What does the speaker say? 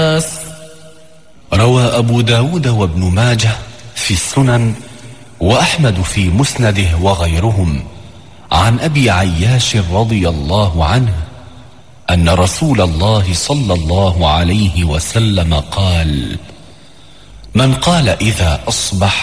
روى أبو داود وابن ماجه في السنن وأحمد في مسنده وغيرهم عن أبي عياش رضي الله عنه أن رسول الله صلى الله عليه وسلم قال: من قال إذا أصبح